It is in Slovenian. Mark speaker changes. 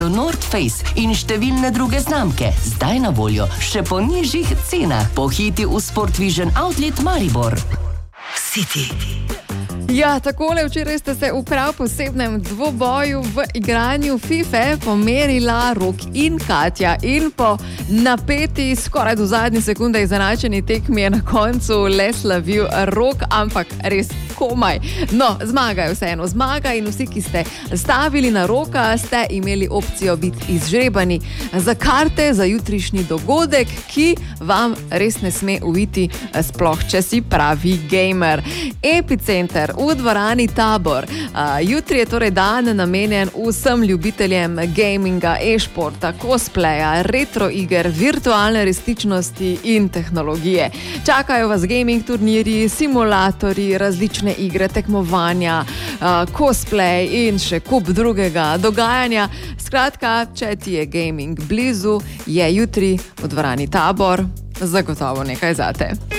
Speaker 1: North Face in številne druge znamke. Zdaj na voljo še po nižjih cenah. Pohiti v Sport Vision Outlet Maribor. City.
Speaker 2: Ja, takole včeraj ste se v prav posebnem dvoboju v igranju FIFA pomerila Rok in Katja in po napeti skoraj do zadnje sekunde izenačeni tekmi je na koncu le slavil Rok, ampak res komaj. No, zmaga je vseeno zmaga in vsi, ki ste stavili na Roka, ste imeli opcijo biti izžrebani za karte za jutrišnji dogodek, ki vam res ne sme uiti, sploh če si pravi gamer. Epicenter v dvorani Tabor. Jutri je torej dan namenjen vsem ljubiteljem gaminga, e-športa, cosplaya, retro iger, virtualne resničnosti in tehnologije. Čakajo vas gaming turnirji, simulatorji, različne igre, tekmovanja, cosplay in še kup drugega dogajanja. Skratka, če ti je gaming blizu, je jutri v dvorani Tabor zagotovo nekaj zate.